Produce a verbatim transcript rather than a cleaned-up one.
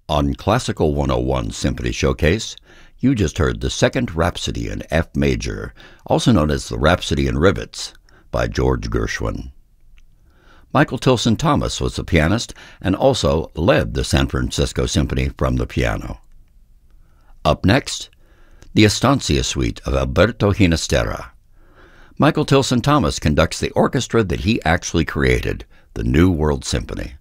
On Classical one oh one Symphony Showcase, you just heard the Second Rhapsody in F major, also known as the Rhapsody in Rivets, by George Gershwin. Michael Tilson Thomas was the pianist and also led the San Francisco Symphony from the piano. Up next, the Estancia Suite of Alberto Ginastera. Michael Tilson Thomas conducts the orchestra that he actually created, the New World Symphony.